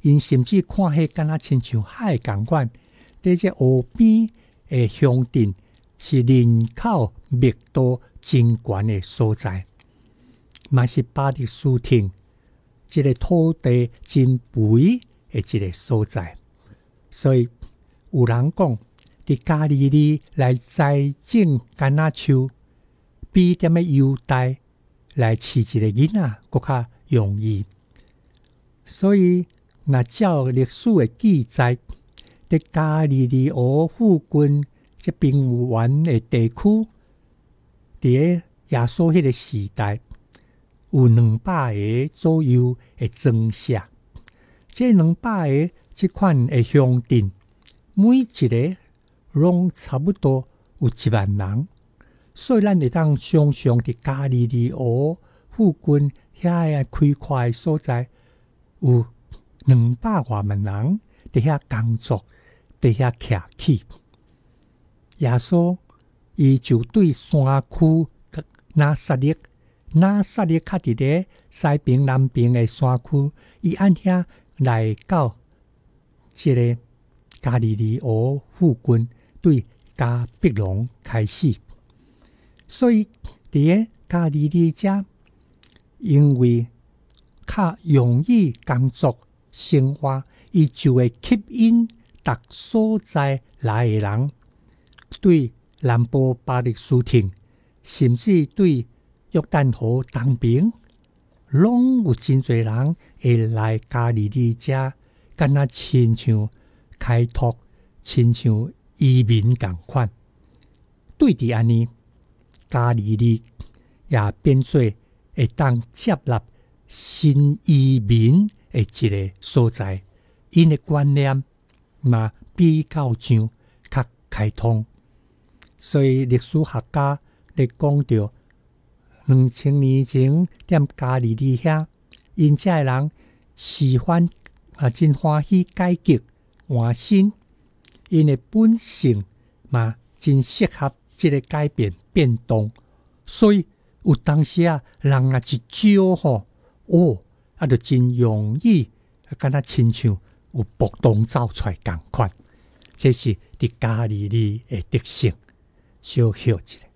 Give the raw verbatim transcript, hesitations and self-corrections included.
因甚至看迄敢若亲像海共款。伫这湖边诶乡镇是人口密度真悬诶所在，嘛是巴黎舒婷一个土地真肥诶一个所在。所以有人讲，伫加利利来栽种橄榄树，比踮咧犹大来饲一个囡仔搁较容易。所以若照历史诶记载，伫加利利湖附近即平原诶地区，伫咧耶稣迄个时代，有两百个左右诶庄舍。这两百个即款诶乡镇，每一个拢差不多有一万人。所以咱会当想象伫加利利湖附近遐个开阔诶所在，有两百外万人伫遐工作，伫遐徛起。耶稣伊就对山区拿撒勒，拿撒勒较伫咧西边南边诶山区，伊按遐来到即个加利利湖附近，对加百农开始。所以伫咧加利利遮，因为较容易工作生活，伊就会吸引逐所在来诶人，对南部巴黎舒婷，甚至对约旦河东边，拢有真侪人会来加利利遮，敢若亲像开拓，亲像移民共款。对伫安尼，加利利也变做会当接纳新移民诶一个所在，因诶观念嘛比较上较开通。所以历史学家咧讲到，两千年前踮加利利遐，因遮诶人喜欢啊，真欢喜改革换新，因诶本性嘛真适合即个改变变动。所以有当时啊，人啊一招吼，哦，啊就真容易，敢若亲像有暴动走出来共款。这是伫加利利诶特性，小休一下。